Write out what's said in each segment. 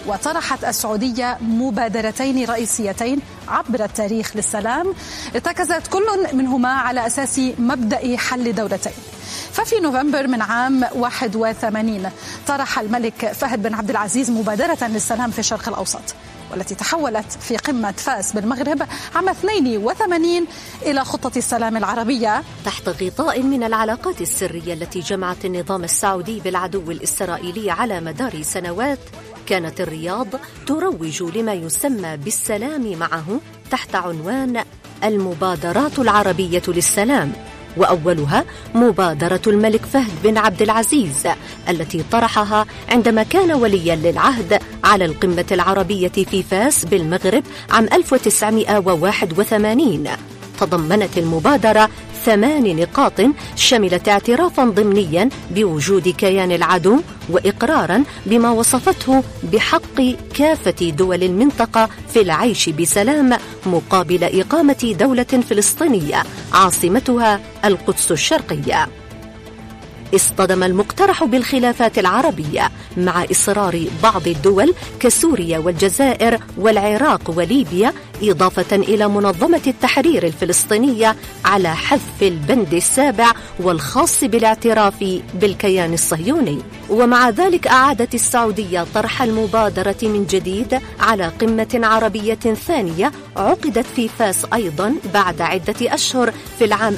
وطرحت السعودية مبادرتين رئيسيتين عبر التاريخ للسلام ارتكزت كل منهما على أساس مبدأ حل دولتين. ففي نوفمبر من عام 81 طرح الملك فهد بن عبد العزيز مبادرة للسلام في الشرق الأوسط، والتي تحولت في قمة فاس بالمغرب عام 82 إلى خطة السلام العربية تحت غطاء من العلاقات السرية التي جمعت النظام السعودي بالعدو الإسرائيلي على مدار سنوات. كانت الرياض تروج لما يسمى بالسلام معه تحت عنوان المبادرات العربية للسلام، وأولها مبادرة الملك فهد بن عبد العزيز التي طرحها عندما كان وليا للعهد على القمة العربية في فاس بالمغرب عام 1981. تضمنت المبادرة 8 نقاط شملت اعترافا ضمنيا بوجود كيان العدو وإقرارا بما وصفته بحق كافة دول المنطقة في العيش بسلام مقابل إقامة دولة فلسطينية عاصمتها القدس الشرقية. اصطدم المقترح بالخلافات العربية مع إصرار بعض الدول كسوريا والجزائر والعراق وليبيا، إضافة إلى منظمة التحرير الفلسطينية على حذف البند السابع والخاص بالاعتراف بالكيان الصهيوني. ومع ذلك أعادت السعودية طرح المبادرة من جديد على قمة عربية ثانية عقدت في فاس أيضا بعد عدة أشهر في العام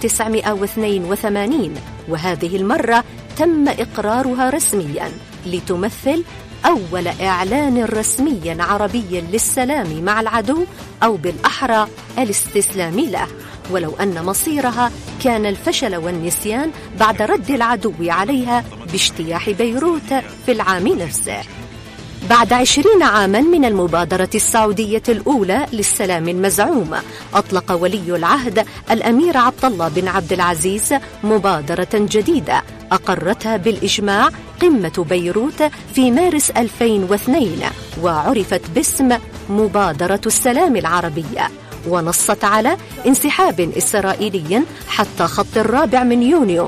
1982، وهذه المرة تم إقرارها رسميا لتمثل أول إعلان رسمي عربي للسلام مع العدو، أو بالأحرى الاستسلام له، ولو أن مصيرها كان الفشل والنسيان بعد رد العدو عليها باجتياح بيروت في العام نفسه. بعد 20 عاما من المبادرة السعودية الأولى للسلام المزعوم، أطلق ولي العهد الأمير عبد الله بن عبد العزيز مبادرة جديدة أقرتها بالإجماع قمة بيروت في مارس 2002، وعرفت باسم مبادرة السلام العربية، ونصت على انسحاب إسرائيلي حتى خط 4 يونيو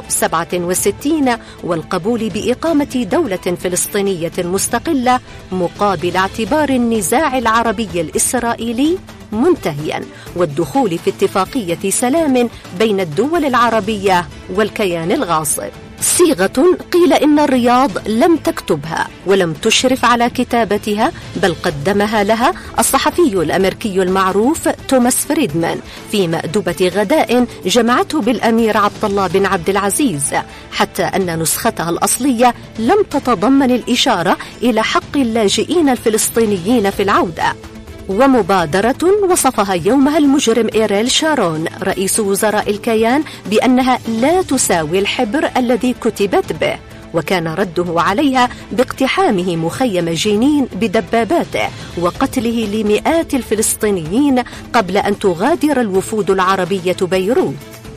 67 والقبول بإقامة دولة فلسطينية مستقلة مقابل اعتبار النزاع العربي الإسرائيلي منتهيا، والدخول في اتفاقية سلام بين الدول العربية والكيان الغاصب. صيغة قيل إن الرياض لم تكتبها ولم تشرف على كتابتها، بل قدمها لها الصحفي الأمريكي المعروف توماس فريدمان في مأدبة غداء جمعته بالأمير عبد الله بن عبد العزيز، حتى أن نسختها الأصلية لم تتضمن الإشارة إلى حق اللاجئين الفلسطينيين في العودة. ومبادرة وصفها يومها المجرم إيريل شارون رئيس وزراء الكيان بأنها لا تساوي الحبر الذي كتبت به، وكان رده عليها باقتحامه مخيم جنين بدباباته وقتله لمئات الفلسطينيين قبل أن تغادر الوفود العربية بيروت.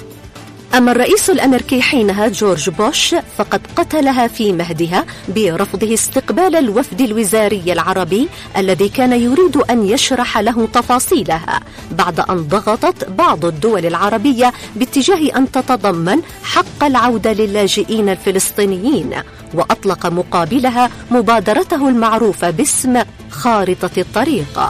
أما الرئيس الأمريكي حينها جورج بوش فقد قتلها في مهدها برفضه استقبال الوفد الوزاري العربي الذي كان يريد أن يشرح له تفاصيلها، بعد أن ضغطت بعض الدول العربية باتجاه أن تتضمن حق العودة للاجئين الفلسطينيين، وأطلق مقابلها مبادرته المعروفة باسم خارطة الطريق.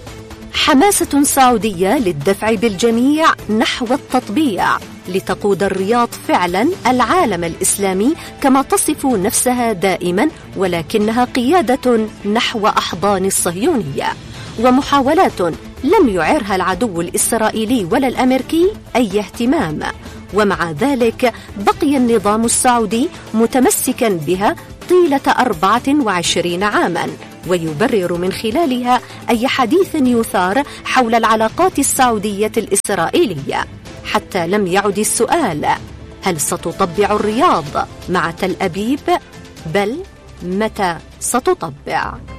حماسة سعودية للدفع بالجميع نحو التطبيع لتقود الرياض فعلا العالم الإسلامي كما تصف نفسها دائما، ولكنها قيادة نحو أحضان الصهيونية، ومحاولات لم يعرها العدو الإسرائيلي ولا الأمريكي أي اهتمام، ومع ذلك بقي النظام السعودي متمسكا بها طيلة 24 عاما، ويبرر من خلالها أي حديث يثار حول العلاقات السعودية الإسرائيلية، حتى لم يعد السؤال هل ستطبع الرياض مع تل أبيب، بل متى ستطبع.